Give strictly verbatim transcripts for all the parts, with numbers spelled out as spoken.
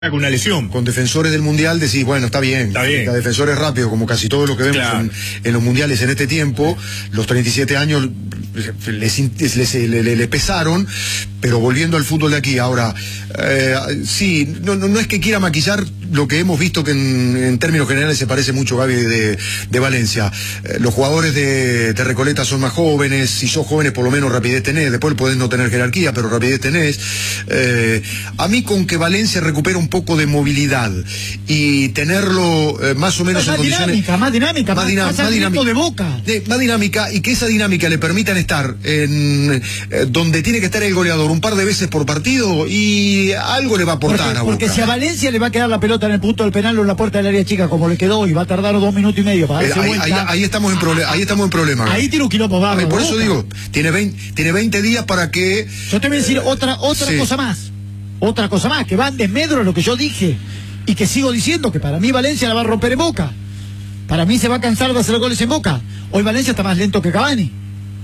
con una lesión. Con defensores del Mundial decís, bueno, está bien. Está bien. Defensores rápidos, como casi todo lo que vemos claro. en, en los Mundiales en este tiempo. Los treinta y siete años les, les, les, les, les pesaron, pero volviendo al fútbol de aquí, ahora, eh, sí, no, no, no es que quiera maquillar lo que hemos visto que en, en términos generales se parece mucho, Gaby, de, de Valencia. Eh, los jugadores de, de Recoleta son más jóvenes, si sos jóvenes por lo menos rapidez tenés, después podés no tener jerarquía, pero rapidez tenés. Eh, a mí con que Valencia recupere un poco de movilidad y tenerlo eh, más o menos más en condiciones... Dinámica, más dinámica, más, dinam- más, más dinámica de Boca. De, más dinámica, y que esa dinámica le permitan estar en eh, donde tiene que estar el goleador un par de veces por partido, y algo le va a aportar porque, a Boca. Porque si a Valencia le va a quedar la pelota en el punto del penal o en la puerta del área chica como le quedó, y va a tardar dos minutos y medio para darse Eh, ahí, vuelta, ahí, ahí estamos en problema, ahí estamos en problema. ahí tiene un quilombo bárbaro. Por eso Boca. digo, tiene veinte, tiene veinte días para que... Yo te voy a decir otra, otra sí. cosa más. Otra cosa más, que va en desmedro de lo que yo dije. Y que sigo diciendo que para mí Valencia la va a romper en Boca. Para mí se va a cansar de hacer goles en Boca. Hoy Valencia está más lento que Cavani.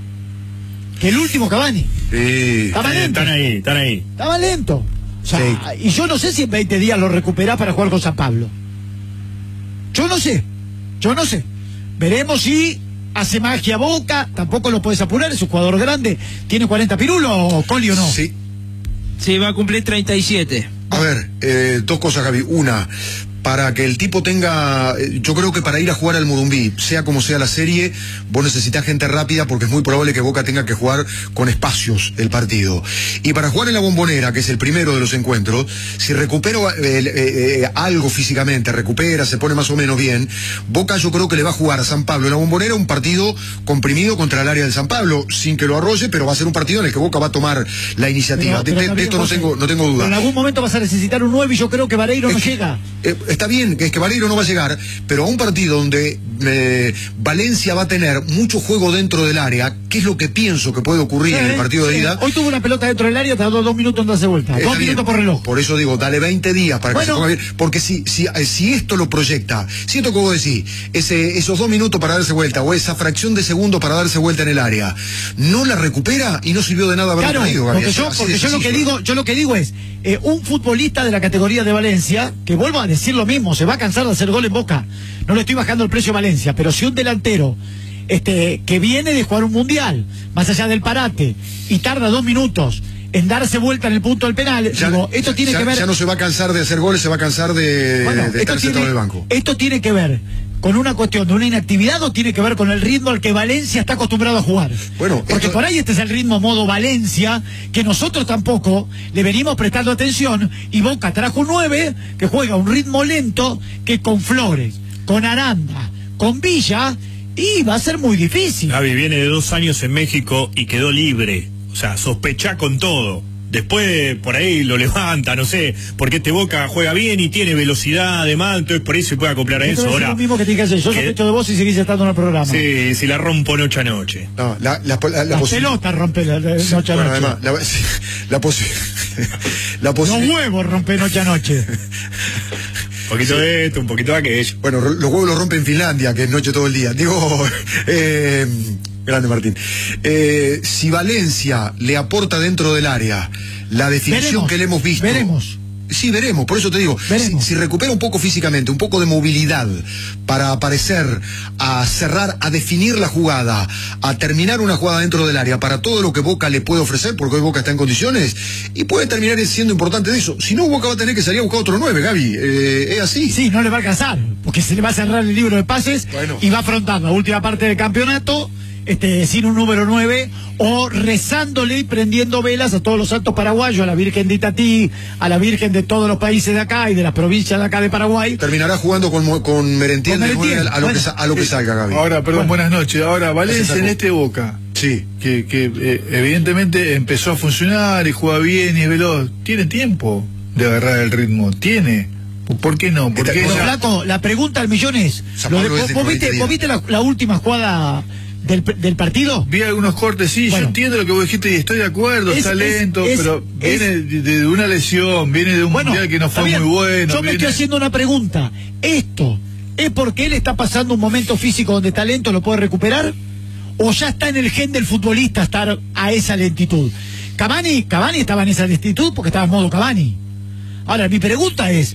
Que el último Cavani. Sí. Está más lento. Están ahí, están ahí. Está más lento. O sea, Sí. y yo no sé si en veinte días lo recuperá para jugar con San Pablo. Yo no sé. Yo no sé. Veremos si hace magia Boca. Tampoco lo puedes apurar. Es un jugador grande. ¿Tiene cuarenta pirulos, Coli, o no? Sí. Sí, va a cumplir treinta y siete. A ver, eh, dos cosas, Gaby. Una, para que el tipo tenga... Yo creo que para ir a jugar al Morumbí, sea como sea la serie, vos necesitas gente rápida, porque es muy probable que Boca tenga que jugar con espacios el partido. Y para jugar en la Bombonera, que es el primero de los encuentros, si recupera eh, eh, eh, algo físicamente, recupera, se pone más o menos bien, Boca yo creo que le va a jugar a San Pablo en la Bombonera un partido comprimido contra el área del San Pablo, sin que lo arrolle, pero va a ser un partido en el que Boca va a tomar la iniciativa. Pero, pero de, de, de esto no tengo, no tengo duda. Pero en algún momento vas a necesitar un nueve y yo creo que Vareiro Es no que, llega. Eh, está bien, que es que Vareiro no va a llegar, pero a un partido donde eh, Valencia va a tener mucho juego dentro del área, que es lo que pienso que puede ocurrir Sí, en el partido de sí. ida. Hoy tuvo una pelota dentro del área, tardó dos minutos en darse vuelta. Está Dos bien. minutos por reloj. Por eso digo, dale veinte días para que Bueno. se ponga bien. Porque si, si, eh, si esto lo proyecta, siento que vos decís, ese, esos dos minutos para darse vuelta, o esa fracción de segundo para darse vuelta en el área, no la recupera y no sirvió de nada haberlo Claro, traído, Gaby. porque Así- yo, así porque de yo lo que sencillo. digo, yo lo que digo es, eh, un futbolista de la categoría de Valencia, que vuelvo a decir lo mismo, se va a cansar de hacer gol en Boca. No le estoy bajando el precio a Valencia, pero si un delantero este, que viene de jugar un mundial, más allá del parate, y tarda dos minutos en darse vuelta en el punto del penal, Ya, digo, esto ya- tiene ya- que ver. ya no se va a cansar de hacer goles, se va a cansar de, Bueno, de esto estar sentado en tiene, el banco. esto tiene que ver con una cuestión de una inactividad, o tiene que ver con el ritmo al que Valencia está acostumbrado a jugar. Bueno, porque esto- por ahí este es el ritmo modo Valencia, que nosotros tampoco le venimos prestando atención, y Boca trajo un nueve que juega un ritmo lento, que con Flores, con Aranda, con Villa, y va a ser muy difícil. Gaby viene de dos años en México y quedó libre. O sea, sospechá con todo. Después por ahí lo levanta, no sé, porque este Boca juega bien y tiene velocidad además, entonces por eso se puede acoplar a Esto eso. es Ahora, lo mismo que tiene que hacer. Yo que- sospecho de vos y seguís estando en el programa. sí, si la rompo noche a noche. No, la, la, la, la Las posi- pelotas rompe la, la- Sí, noche a bueno, noche. además, la, sí, la posi- la Los posi- huevos rompe noche a noche. Un poquito de esto, un poquito de aquello. Bueno, ro- los huevos los rompe en Finlandia, que es noche todo el día. Digo, eh, grande Martín. Eh, si Valencia le aporta dentro del área la definición Veremos, que le hemos visto. veremos. Sí, veremos, por eso te digo, si, Veremos. si recupera un poco físicamente, un poco de movilidad para aparecer, a cerrar, a definir la jugada, a terminar una jugada dentro del área, para todo lo que Boca le puede ofrecer, porque hoy Boca está en condiciones, y puede terminar siendo importante de eso. Si no, Boca va a tener que salir a buscar otro nueve, Gaby, eh, es así. Sí, no le va a alcanzar, porque se le va a cerrar el libro de pases. Bueno. Y va a afrontar la última parte del campeonato este, sin un número nueve, o rezándole y prendiendo velas a todos los santos paraguayos, a la Virgen de Itatí, a la Virgen de todos los países de acá y de las provincias de acá de Paraguay. Terminará jugando con, Mo- con Merentiel, Con de nueve Merentiel, a, a lo bueno. que, sa- a lo que salga, Gaby. Ahora, perdón, Bueno. buenas noches. Ahora, Valencia en este Boca, Sí. que, que eh, evidentemente empezó a funcionar y juega bien y es veloz, tiene tiempo de agarrar el ritmo, tiene. ¿Por qué no? Porque Pero, ella- Flaco, la pregunta al millón es, San lo de- Pablo es ¿vos, de vos cuarenta viste, días. vos viste la, la última jugada del, del partido? vi algunos cortes, sí, Bueno. yo entiendo lo que vos dijiste y estoy de acuerdo, Es- está es- lento, es- pero es- viene de, de una lesión, viene de un Bueno, mundial que no está fue bien. muy bueno. Yo me viene- estoy haciendo una pregunta. ¿Esto es porque él está pasando un momento físico donde está lento, lo puede recuperar? ¿O ya está en el gen del futbolista estar a esa lentitud? Cavani, Cavani estaba en esa lentitud porque estaba en modo Cavani. Ahora, mi pregunta es,